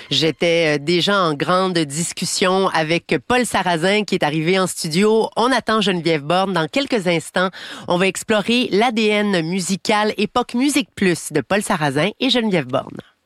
J'étais déjà en grande discussion avec Paul Sarrazin qui est arrivé en studio. On attend Geneviève Borne dans quelques instants. On va explorer l'ADN musical époque Musique Plus de Paul Sarrazin et Geneviève Borne.